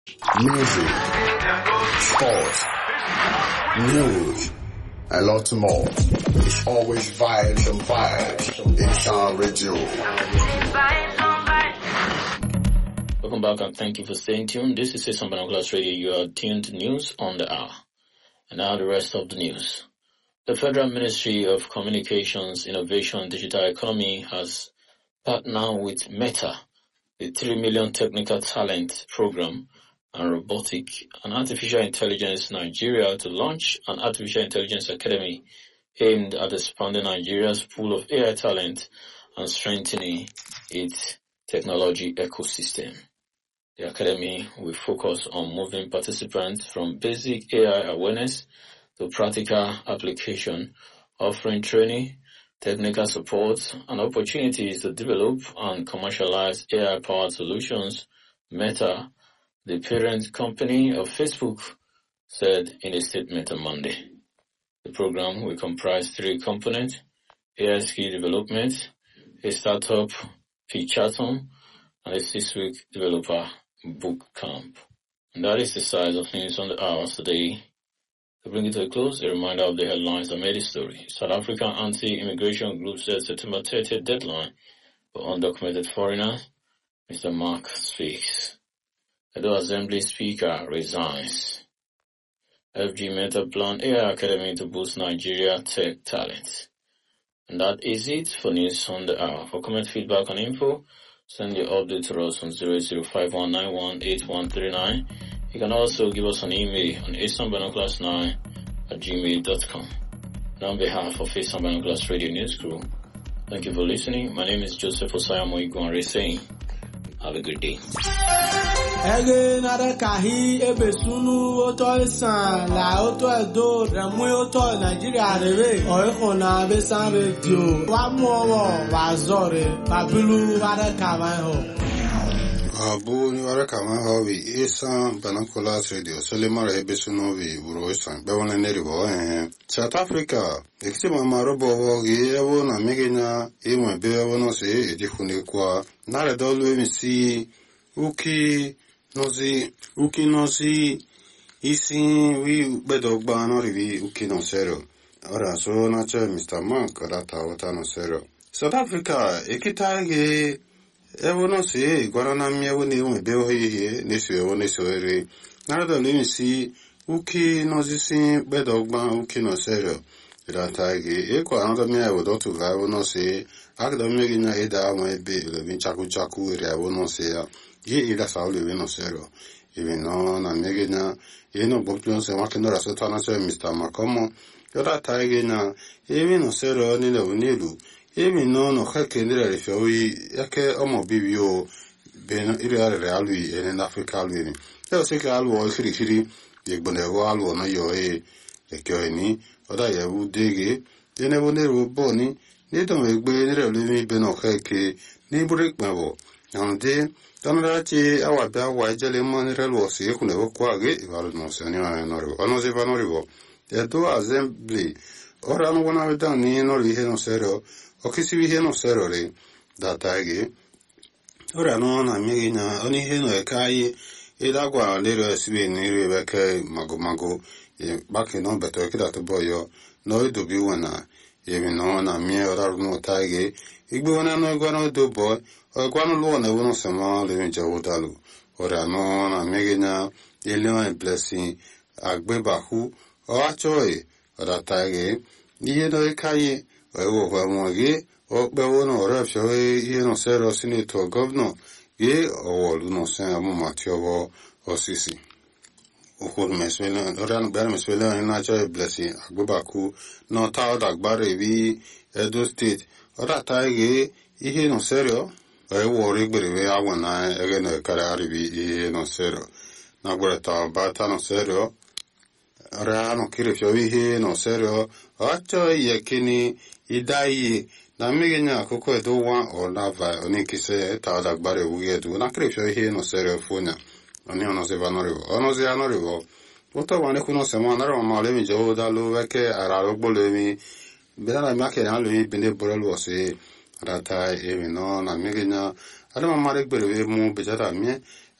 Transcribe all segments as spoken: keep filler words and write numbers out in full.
music, sports, news, and lots more. It's always vibes and vibes in Sound Radio. Welcome back and thank you for staying tuned. This is Session Binoculars Radio. You are tuned to news on the hour. And now the rest of the news. The Federal Ministry of Communications, Innovation and Digital Economy has partnered with Meta, the three million Technical Talent Program, and Robotic and Artificial Intelligence Nigeria to launch an Artificial Intelligence Academy aimed at expanding Nigeria's pool of A I talent and strengthening its technology ecosystem. The Academy will focus on moving participants from basic A I awareness to practical application, offering training, technical support, and opportunities to develop and commercialize A I-powered solutions. Meta, the parent company of Facebook, said in a statement on Monday. The program will comprise three components: A I skill development, a startup pitch hackathon, and a six-week developer boot camp. And that is the size of news on the hour today. To bring it to a close, a reminder of the headlines that made the story. South African anti-immigration group said September thirtieth deadline for undocumented foreigners. Mister Mark speaks. Edo Assembly Speaker resigns. F G Meta plan A I Academy to boost Nigeria tech talent. And that is it for news on the hour. For comment, feedback, and info, send your update to us on zero zero five one nine one eight one three nine. You can also give us an email on eastern binoculars nine at gmail dot com. And on behalf of Eastern Binoculars Radio News Crew, thank you for listening. My name is Joseph Osayamo Igwanre saying, have a good day. Ege nare kahi ebe sunu oto isan la oto edo remu oto Nigeria rebe oiko na besan radio wa mu owo wa zore babilu ware kama ho. Abu ni ware kama ho wi Eastern Binoculars Radio solemare ebe sunu wi uro isan be wona neribo eh South Africa ekisema marobo ho ge ewo na megenya enwe be ewo no se edihune kwa nare dolu mi si uki nozi uki nozi isi wi bedogba no rivi uki no zero ora so na che Mister Mark rata ota no zero South Africa ekita ge ewo no se gwara na mi ewo ni won be o ye ni so ewo ni so ere na do ni si uki nozi si bedogba uki no zero rata ge e kwa na mi ewo do tu ga ewo no se agda mi gi na eda mo ebe le bin chaku chaku ere ewo no se ya ye ila saule we no zero even no na mi na ye no boption se wa ke no raso ta na se Mister Makomo yoda ta ge na ye mi no zero ni le unilu ye mi no no ka ke ndira le fioyi yake omo bibi o be no ire are alu en Africa alu ni yo se ka alu o khiri khiri ye gbone wo alu no yo e e kyo ni oda ye u dege ye ne bo ne ro bo ni ni to me gbe ni re lu mi be no ka ke ni break ma bo ande tanra ti awa ba wa jele mon re lo se ku ne wo kwa ge va no se ni ma no ro ono se va no ro e do assembly ora no bona veda ni no ri he no zero o che si vi he no zero re da tagi ora no na mi na oni he no e kai e da gwa le ro si bi ni re be ke mago mago e ba ke no beto ke da to boyo no e do bi wona e mi no na mi ora no tagi igbo wona no gwa no do boy o gwa no lo na wono se ma le mi jawo dalu ora no na mi na e le ma blessing agbe ba hu o achoi ora tagi ni no e kai o wo wa mo ge o be wono ora fio e no zero sinito govno ge o lu no se amo matio o sisi o ko meswela ora no ber meswela na cho blessing agbaku no ta da gbare vi Edo State ora ta ge ihe no zero e wo ri gbere we awa na ege no kara rivi ihe no zero na gbere ta ba ta no zero ora no kire fio ihe no zero acho ye kini idai na megenya akoko edo wa o lava oni kise ta da gbare wuye du na kire fio ihe no zero funya oni ono se vanori ono se anori wo Ota wane kuno se mo na ro ma le mi jo da lo we ke ara ro gbole mi be na ma ke na lo mi binde borel wo se rata e mi no na megenya ada ma mare gbere we mu be jada mi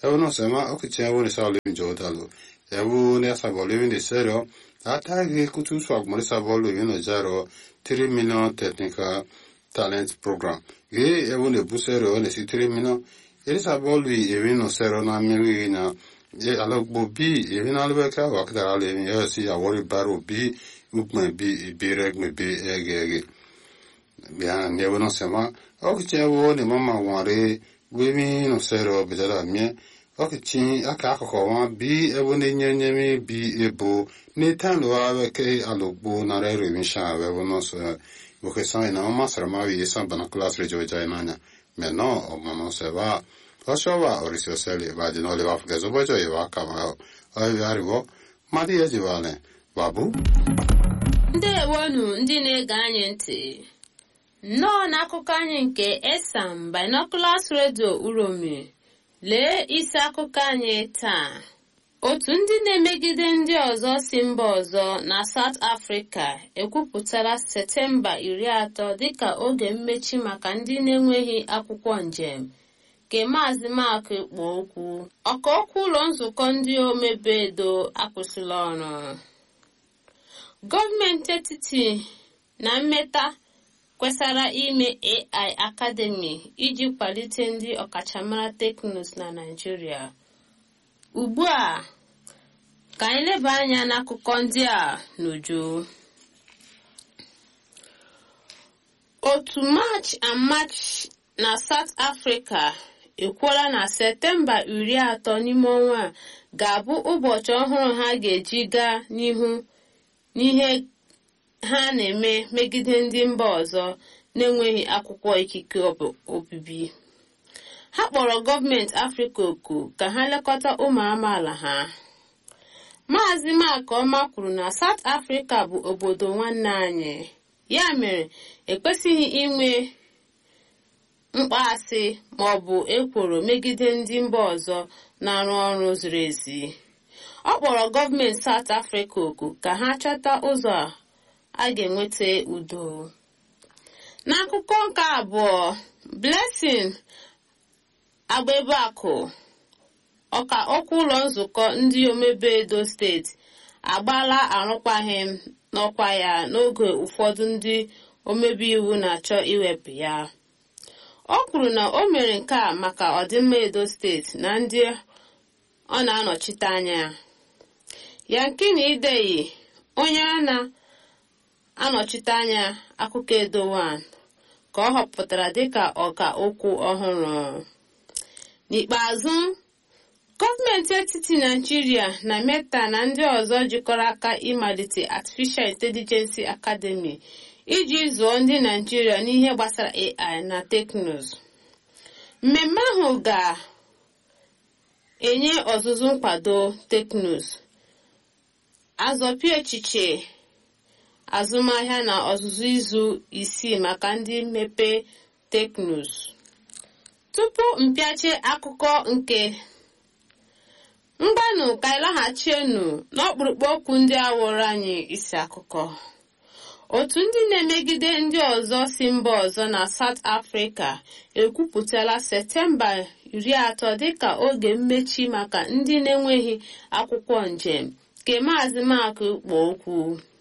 ewu no sema okiche ewu ni sa living jodalo ewu ni asabo living de serio ata ge kutu swag mo sabo living no jaro three million technical talent program ge ewu ne busero ne si three million ele sabo living ewu no sero na mi na ye alogbo bi ewu na lebeka wa kdara living ye si awori baro bi ukme bi bi regme bi ege ege bia ne ewu no sema okiche ewu ni mama ware Women no sero bedala mie okichi aka akoko wan bi ebo ne nyenyemi bi ebo ne tando awe ke alogbo na re remission awe no so boke sai na ma sarama wi san bana class rejo jai nanya me no o mama se va oshowa orisio sele va di no le va fugezo bojo e va kama ai arrivo ma di ejivale babu ndewonu ndị na-ege anyị ntị nnọọ n'akụkọ anyị nke Esam Binoculars Radio Uromi. Lee isi akụkọ anyị taa. Otu ndị na-emegide ndị ọzọ si mba ọzọ na South Africa ekwupụtara Septemba iri atọ dịka oge mmechi maka ndị na-enweghị akwụkwọ njem nke Maazị Mark Ekpo okwu. Ọka okwu ụlọ nzukọ ndị omebe edo akwụsịla ọrụ. Gọọmenti etiti na mmeta kwesara ime A I Academy iji kwalite ndị ọkachamara teknụzụ na Nigeria. Ugbu a, ka anyị leba anya n'akụkọ ndị a n'uju. Otu March and March na South Africa ekwuola na Septemba iri atọ n'ime ọnwa a ga-abụ ụbọchị ọhụrụ ha ga-eji gaa n'ihu n'ihe ha na-eme megide ndị mba ọzọ na-enweghị akwụkwọ ikike obibi. Ha kpọrọ gọọmenti Afrịka oku ka ha lekọta ụmụ amaala ha. Maazị Makoma kwuru na South Africa bụ obodo nwanne anyị, ya mere ekwesịghị inwe mkpaasị ma ọ bụ ekworo megide ndị mba ọzọ na-arụ ọrụ ziri ezi. Ọ kpọrọ gọọmenti South Africa oku ka ha chọta ụzọ a a ga-enweta udo. N'akụkọ nke abụọ, Blessing Agbebeakụ, ọka okwu ụlọ nzukọ ndị omebe Edo steeti, agbaala arụkwaghịm n'ọkwa ya n'oge ụfọdụ ndị omebe iwu na-achọ iwepụ ya. O kwuru na o mere nke a maka ọdịmma Edo steeti na ndị ọ na-anọchite anya. Yankini Ideyi, onye a na-anọchite anya akụkọ Edo one, ka ọ họpụtara dịka ọka okwu ọhụrụ. N'ikpeazụ, gọọmenti etiti Nigeria na Meta na ndị ọzọ jikọrọ aka ịmalite Artificial Intelligence Academy iji zụọ ndị Nigeria n'ihe gbasara A I na teknụzụ. Mmemme ahụ ga-enye ọzụzụ nkwado teknụzụ, azọpị echiche azụmahịa na ọzụzụ izu isii maka ndị mmepe teknụzụ. Tupu mpịache akụkọ nke mgbanụ ka ịlaghachienu n'ọkpụrụkpụ okwu ndị awụrụ anyị isi akụkọ. Otu ndị na-emegide ndị ọzọ si mba ọzọ na South Africa ekwupụtala Septemba iri atọ dịka oge mmechi maka ndị na-enweghị akwụkwọ njem nke Maazị Mark Ekpo okwu.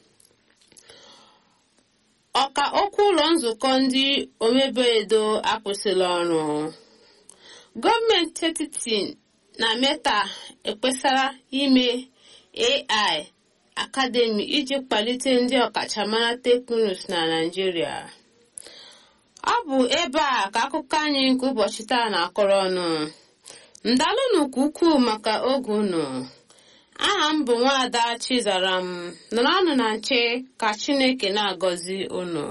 Ọka okwu ụlọ nzukọ ndị omebe edo akwụsịla ọrụ. Gọọmenti etiti na Meta ekpesara ime A I Academy iji kwalite ndị ọkachamara teknụzụ na Nigeria. Ọ bụ ebe a ka akụkọ anyị nke ụbọchị taa na-akọrọ ọnụ. Ndalụnụ ka ukwuu maka oge unu. Aha m bụ Nwaada Chizaram, nọrọnụ na nche ka Chineke na-agọzi unu.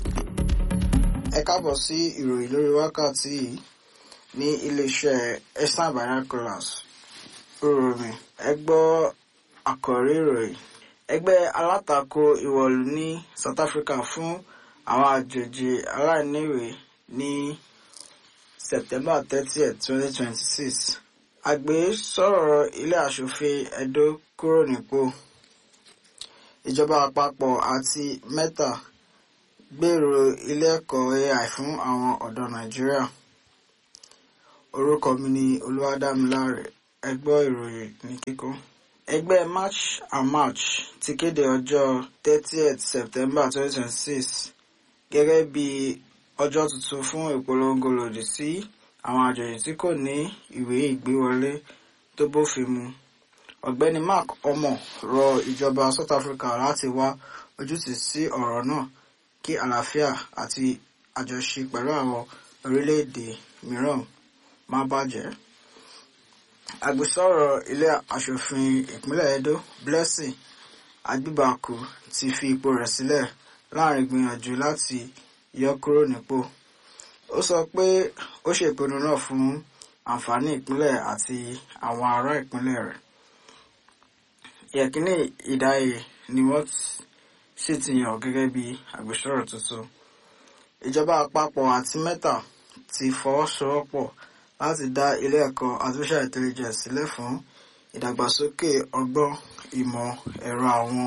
Ẹ káàbọ̀ sí ìròyìn lórí wákàtí yìí ní iléeṣẹ́ Esam Binoculars Uromi. Ẹ gbọ́ àkòrí ìròyìn. Ẹgbẹ́ alátakò ìwọ̀lú ní South Africa fún àwọn àjèjì aláìníwèé ní September thirtieth twenty twenty-six. Àgbẹ̀ sọ̀rọ̀ ilé aṣòfin Edo kúrò nípò. Ìjọba àpapọ̀ àti Meta gbèrò ilé ẹ̀kọ́ A I fún àwọn ọ̀dọ́ Nàìjíríà. orúkọ mi ni Olúwadámiláre. Ẹ gbọ́ ìròyìn ní kíkún. Ẹgbẹ́ March and March ti kéde ọjọ́ thirtieth September twenty twenty-six gẹ́gẹ́ bí ọjọ́ tuntun fún ìpolongo lòdì sí àwọn àjòjì tí kò ní ìwé ìgbéwọlé tó bófin mu. Ọ̀gbẹ́ni Mark Omo rọ ìjọba South Africa láti wá ojútùú sí ọ̀rọ̀ náà kí àlàáfíà àti àjọṣe pẹ̀lú àwọn orílẹ̀-èdè mìíràn má bàjẹ́. Agbẹjọ́rò ilé aṣòfin ìpínlẹ̀ Edo Blessing Agbíbakù ti fi ipò rẹ̀ sílẹ̀ láàrin ìgbìyànjú láti yọ kúrò nípò. Ó sọ pé ó ṣe ìpinnu náà fún àǹfààní ìpínlẹ̀ àti àwọn ará ìpínlẹ̀ rẹ̀. Yẹ̀kínní Ìdáyè ni wọ́n sì ti yàn gẹ́gẹ́ bí agbẹjọ́rò tuntun. Ìjọba àpapọ̀ àti Meta ti fọwọ́sowọ́pọ̀ láti dá ilé ẹ̀kọ́ artificial intelligence sílẹ̀ fún ìdàgbàsókè ọgbọ́n ìmọ̀ ẹ̀rọ àwọn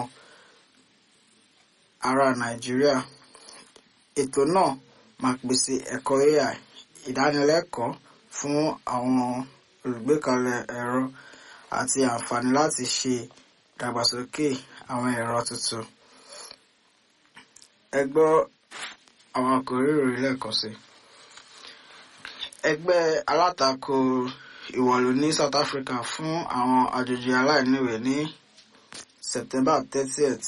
ará Nàìjíríà. Ètò náà máa pèsè ẹ̀kọ́ A I, ìdánilẹ́kọ̀ọ́ fún àwọn olùgbékalẹ̀ ẹ̀rọ àti àǹfààní láti ṣe ìdàgbàsókè àwọn ẹ̀rọ tuntun. Ẹ gbọ́ àwọn àkòrí ìròyìn lẹ́ẹ̀kan sí. Ẹgbẹ́ alátakò ìwọ̀lú ní South Africa fún àwọn àjòjì aláìníwèé ní September thirtieth.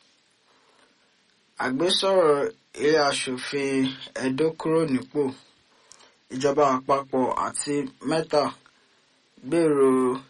Agbẹjọ́rò ilé aṣòfin Edo kúrò nípò. Ìjọba àpapọ̀ àti Meta gbèrò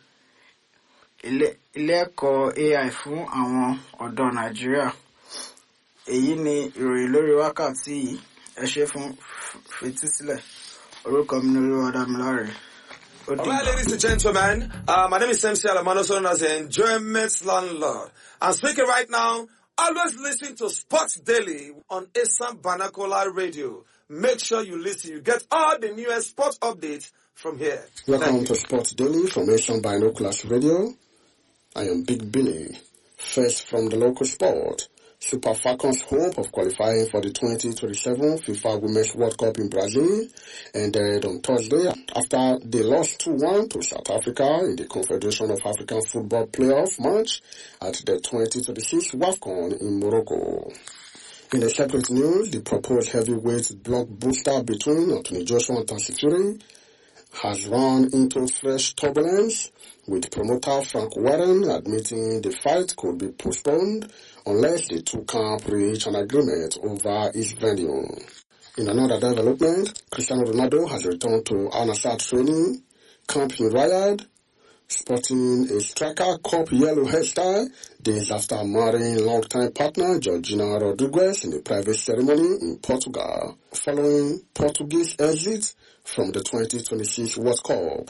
ilé ẹ̀kọ́ A I fún àwọn ọ̀dọ́ Nàìjíríà. Èyí ni ìròyìn lórí wákàtí yìí. Ẹ ṣé fún fetísílẹ̀. Orúkọ mi ni Olúwadámiláre. All right, ladies and gentlemen, uh, my name is M C Alamano, known as the Enjoyment Landlord. I'm speaking right now. Always listen to Sports Daily on Esan Banakola Radio. Make sure you listen. You get all the newest sports updates from here. Welcome to Sports Daily from Esan Banakola Radio. I am Big Billy. First from the local sport. Super Falcons' hope of qualifying for the twenty twenty-seven FIFA Women's World Cup in Brazil ended on Thursday after they lost two one to South Africa in the Confederation of African Football playoff match at the twenty twenty-six WAFCON in Morocco. In a separate news, the proposed heavyweight blockbuster between Anthony Joshua and Tyson Fury has run into fresh turbulence, with promoter Frank Warren admitting the fight could be postponed unless the two camps reach an agreement over its venue. In another development, Cristiano Ronaldo has returned to Al Nassr training camp in Riyadh, sporting a striker cup yellow hairstyle days after marrying longtime partner Georgina Rodriguez in a private ceremony in Portugal, following Portuguese exit from the twenty twenty-six World Cup.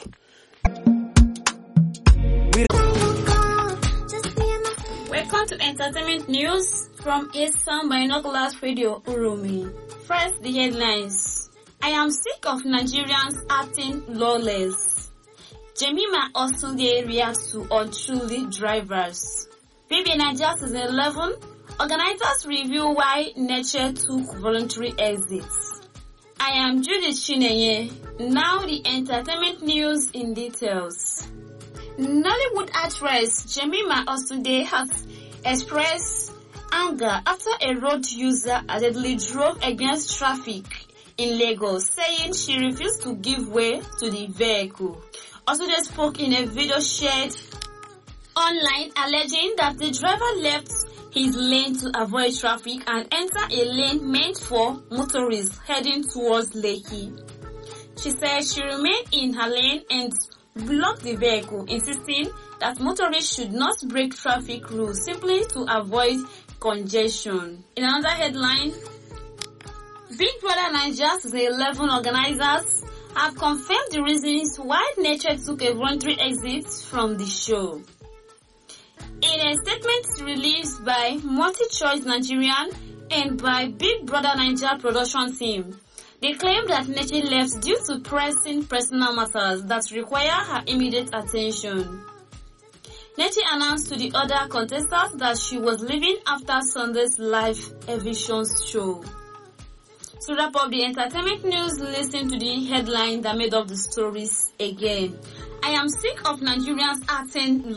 Welcome to entertainment news from Esan Binoculars Radio Urumi. First, the headlines. I am sick of Nigerians acting lawless. Jemima Osunde reacts to unruly drivers. B B Nigeria Season eleven, organizers review why Nature took voluntary exits. I am Judith Chinenye. Now the entertainment news in details. Nollywood actress Jemima Osunde has expressed anger after a road user allegedly drove against traffic in Lagos, saying she refused to give way to the vehicle. Osunde spoke in a video shared online alleging that the driver left his lane to avoid traffic and entered a lane meant for motorists heading towards Lekki. She said she remained in her lane and blocked the vehicle, insisting that motorists should not break traffic rules simply to avoid congestion. In another headline, Big Brother Nigeria Season eleven organizers have confirmed the reasons why Nature took a voluntary exit from the show. In a statement released by MultiChoice Nigerian and by Big Brother Nigeria production team, they claim that Nature left due to pressing personal matters that require her immediate attention. Nature announced to the other contestants that she was leaving after Sunday's live eviction show. To wrap up the entertainment news, listen to the headline that made up the stories again. I am sick of Nigerians acting